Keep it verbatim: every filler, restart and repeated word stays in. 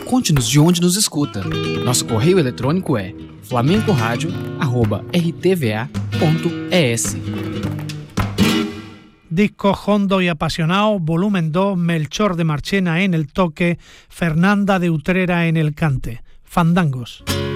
conte-nos de onde nos escuta. Nosso correio eletrônico é flamencoradio arroba r t v a punto e s. Disco hondo y apasionado, volumen dos, Melchor de Marchena en el toque, Fernanda de Utrera en el cante. Fandangos.